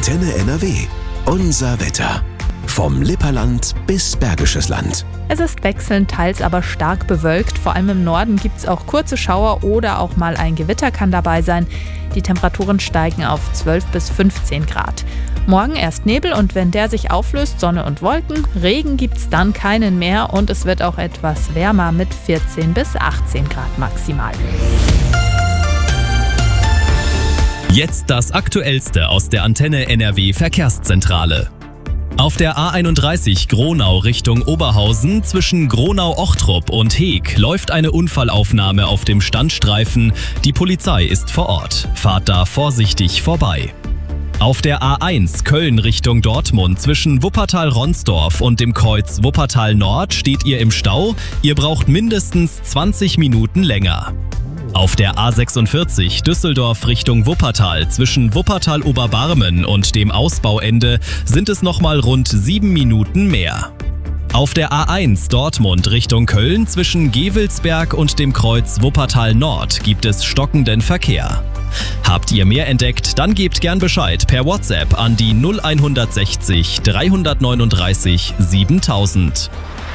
Antenne NRW. Unser Wetter. Vom Lipperland bis Bergisches Land. Es ist wechselnd, teils aber stark bewölkt. Vor allem im Norden gibt es auch kurze Schauer oder auch mal ein Gewitter kann dabei sein. Die Temperaturen steigen auf 12 bis 15 Grad. Morgen erst Nebel und wenn der sich auflöst, Sonne und Wolken. Regen gibt es dann keinen mehr und es wird auch etwas wärmer mit 14 bis 18 Grad maximal. Jetzt das Aktuellste aus der Antenne NRW Verkehrszentrale. Auf der A31 Gronau Richtung Oberhausen zwischen Gronau-Ochtrup und Heeg läuft eine Unfallaufnahme auf dem Standstreifen. Die Polizei ist vor Ort. Fahrt da vorsichtig vorbei. Auf der A1 Köln Richtung Dortmund zwischen Wuppertal-Ronsdorf und dem Kreuz Wuppertal Nord steht ihr im Stau. Ihr braucht mindestens 20 Minuten länger. Auf der A46 Düsseldorf Richtung Wuppertal zwischen Wuppertal-Oberbarmen und dem Ausbauende sind es nochmal rund 7 Minuten mehr. Auf der A1 Dortmund Richtung Köln zwischen Gevelsberg und dem Kreuz Wuppertal Nord gibt es stockenden Verkehr. Habt ihr mehr entdeckt, dann gebt gern Bescheid per WhatsApp an die 0160 339 7000.